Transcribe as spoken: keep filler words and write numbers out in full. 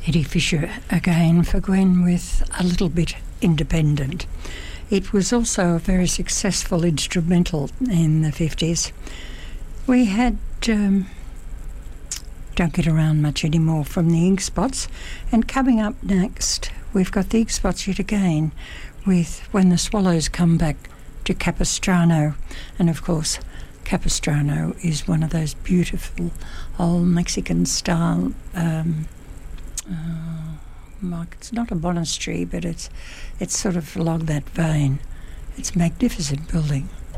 Eddie Fisher again for Gwen with A Little Bit Independent. It was also a very successful instrumental in the fifties. We had um, Don't Get Around Much Anymore from the Ink Spots, and coming up next we've got the Ink Spots yet again with When the Swallows Come Back to Capistrano. And of course Capistrano is one of those beautiful old Mexican style um, uh, like it's not a monastery, but it's it's sort of along that vein. It's a magnificent building.